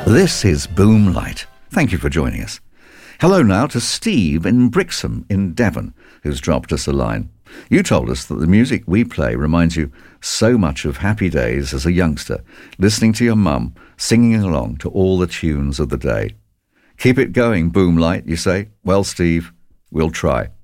This is Boomlight. Thank you for joining us. Hello now to Steve in Brixham in Devon, who's dropped us a line. You told us that the music we play reminds you so much of happy days as a youngster, listening to your mum, singing along to all the tunes of the day. Keep it going, Boomlight, you say? Well, Steve, we'll try.